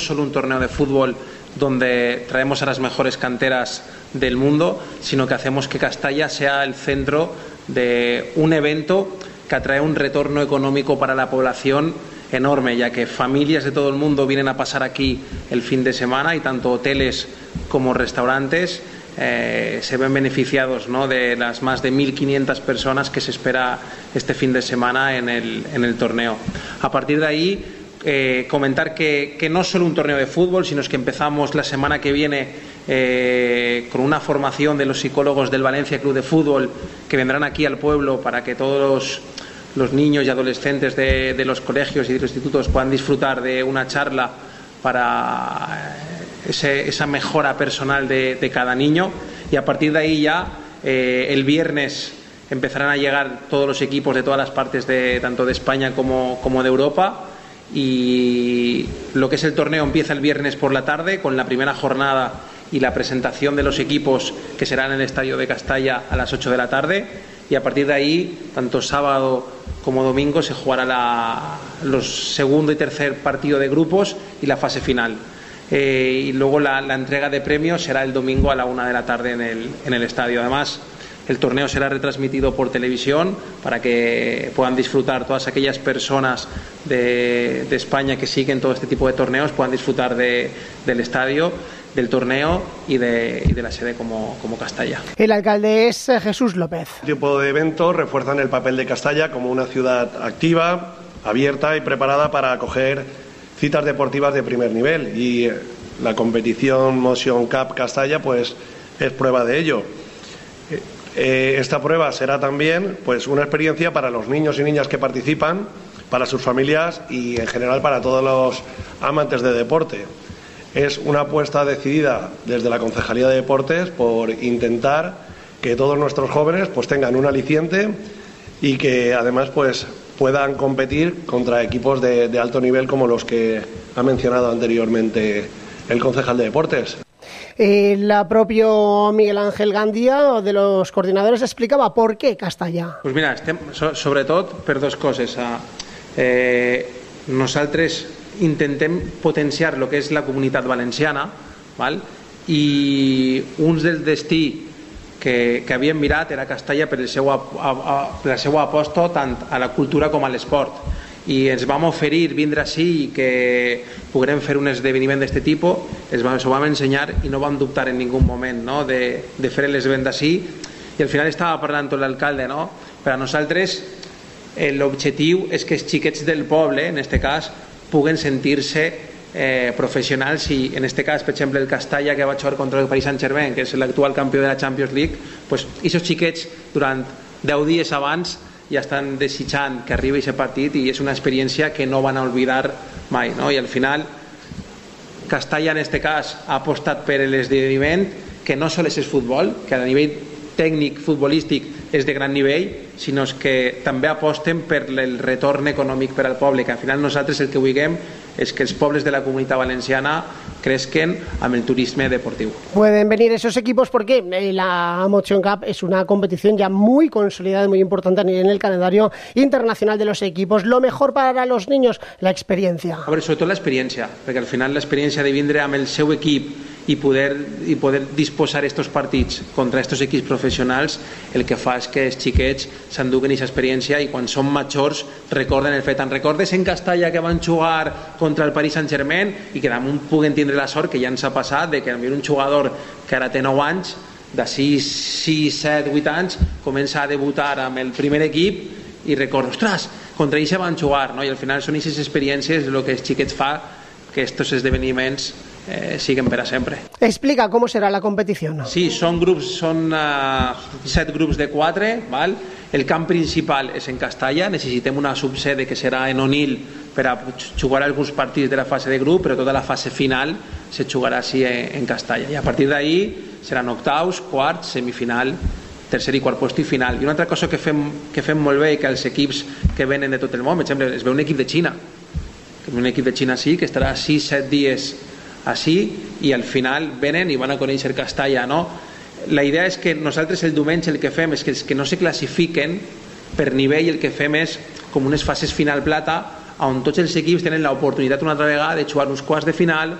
solo un torneo de fútbol donde traemos a las mejores canteras del mundo, sino que hacemos que Castalla sea el centro de un evento que atrae un retorno económico para la población enorme, ya que familias de todo el mundo vienen a pasar aquí el fin de semana y tanto hoteles como restaurantes se ven beneficiados, ¿no?, de las más de 1.500 personas que se espera este fin de semana en el torneo. A partir de ahí, comentar que no es solo un torneo de fútbol, sino es que empezamos la semana que viene con una formación de los psicólogos del Valencia Club de Fútbol, que vendrán aquí al pueblo para que todos los niños y adolescentes de los colegios y de los institutos puedan disfrutar de una charla para esa mejora personal de cada niño. Y a partir de ahí ya el viernes empezarán a llegar todos los equipos de todas las partes tanto de España como de Europa. Y lo que es el torneo empieza el viernes por la tarde con la primera jornada y la presentación de los equipos, que será en el estadio de Castalla a las 8 de la tarde, y a partir de ahí, tanto sábado como domingo, se jugará los segundo y tercer partido de grupos y la fase final. Y luego la entrega de premios será el domingo a la 1 de la tarde en el estadio. Además, el torneo será retransmitido por televisión para que puedan disfrutar todas aquellas personas de España que siguen todo este tipo de torneos, puedan disfrutar del estadio, del torneo y de la sede como Castalla. El alcalde es Jesús López. Este tipo de eventos refuerzan el papel de Castalla como una ciudad activa, abierta y preparada para acoger citas deportivas de primer nivel, y la competición Motion Cup Castalla pues es prueba de ello. Esta prueba será también pues una experiencia para los niños y niñas que participan, para sus familias y en general para todos los amantes de deporte. Es una apuesta decidida desde la Concejalía de Deportes por intentar que todos nuestros jóvenes pues tengan un aliciente y que además pues puedan competir contra equipos de alto nivel como los que ha mencionado anteriormente el concejal de Deportes. El propio Miguel Ángel Gandía, de los coordinadores, explicava per què Castalla. Pues mira, sobretot per dos coses. Nosaltres intentem potenciar el que és la comunitat valenciana, val? I un del destí que havíem mirat era Castalla per la seva aposta tant a la cultura com a l'esport, i ens vam oferir vindre així i que poguérem fer un esdeveniment d'aquest tipus. S'ho vam ensenyar i no vam dubtar en ningú moment, no?, de fer l'esdeveniment d'ací. I al final estava parlant tot l'alcalde, no? Per a nosaltres l'objectiu és que els xiquets del poble, en aquest cas, puguen sentir-se professionals, i en aquest cas, per exemple, el Castalla, que va jugar contra el Paris Saint-Germain, que és l'actual campió de la Champions League, pues aquests xiquets durant 10 dies abans ja estan desitjant que arribi aquest partit, i és una experiència que no van a oblidar mai, no? I al final Castalla en aquest cas ha apostat per l'esdeveniment, que no sols és futbol, que a nivell tècnic futbolístic és de gran nivell, sinó que també aposten per el retorn econòmic per al poble, que al final nosaltres el que vulguem és que els pobles de la comunitat valenciana crezcan amb el turisme deportivo. Pueden venir esos equipos porque la Motion Cup es una competición ya muy consolidada y muy importante en el calendario internacional de los equipos. Lo mejor para los niños, la experiencia. A veure, sobretot l'experiència, perquè al final l'experiència de vindre amb el seu equip i poder disposar estos partits contra estos equips professionals, el que fa és que els xiquets s'enduquen aquesta experiència i quan són majors recorden el fet. En recordes en Castalla que van jugar contra el Paris Saint-Germain i que damunt puguen tindre la sort, que ja ens ha passat, de que un jugador que ara té 9 anys, de 6, 7, 8 anys, comença a debutar amb el primer equip i recorda, ostres, contra ells se van jugar, no? I al final són aquestes experiències el que els xiquets fa que estos esdeveniments siguen para siempre. Explica cómo será la competición. Sí, son 7 grups de 4, ¿vale? El camp principal és en Castalla, necessitem una subsede que serà en Onil per a jugar alguns partits de la fase de grup, però tota la fase final se jugarà així en Castalla, i a partir d'ahí seran octaus, quarts, semifinal, tercer i quart lloc i final. I una altra cosa que fem molt bé, que els equips que venen de tot el món, per exemple, es veu un equip de Xina, sí, que estarà 6-7 dies així, i al final venen i van a conèixer Castalla, no? La idea és que nosaltres el diumenge el que fem és que els que no se classifiquen per nivell, el que fem és com unes fases final plata, on tots els equips tenen l'oportunitat una altra vegada de jugar uns quarts de final